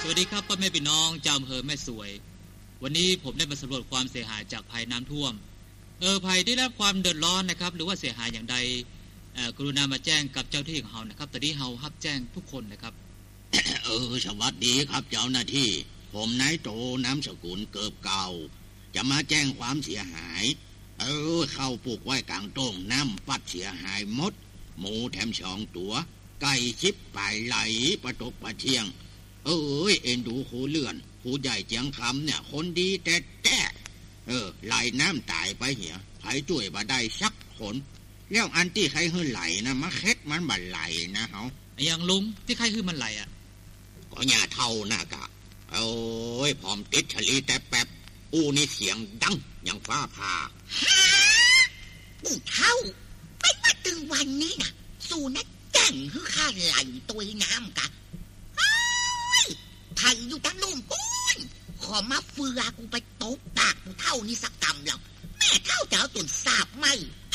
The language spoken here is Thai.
วัสดีครับพ่อแม่พี่น้องชาวอำเภอแม่สวยวันนี้ผมได้มาสำรวจความเสียหายจากภัยน้ำท่วมภัยได้รับความเดือดร้อนนะครับหรือว่าเสียหายอย่างใดกรุณามาแจ้งกับเจ้าที่ของเรานะครับตอนนี้เรารับแจ้งทุกคนนะครับสวัสดีครับเจ้าหน้าที่ผมนายโตน้ำสกุลเกิบเก่าจะมาแจ้งความเสียหายเข้าปลูกไว้กลางโต้งน้ำปัดเสียหายหมดหมูแถม2 ตัวไก่ชิบไปไหลประตกประเทียงเอ็นดูครูเลื่อนครูใหญ่เจียงคำเนี่ยคนดีแต่ไหลน้ำตายไปเหี่ยใครช่วยมาได้สักคนแล้วอันที่ใครหื้อไหลนะมาเค็ดมันบัดไหลนะเฮาอย่างลุงที่ใครคือมันไหลอ่ะก็อย่าเท่าน่ะกะพร้อมติดฉลีแต่แป๊บนี่เสียงดังอย่างฟ้าผ่าปู่เท่าไปมาถึงวันนี้นะสู่นัดแจ้งคือข้าไหลตัวน้ำกะไทยอยู่ทั้งนุ่มปุ้นขอมาเฟือกูไปตบปากปู่เท่านี่สักกำแล้วแม่เท่าจะเอาตุ่นสาบไหม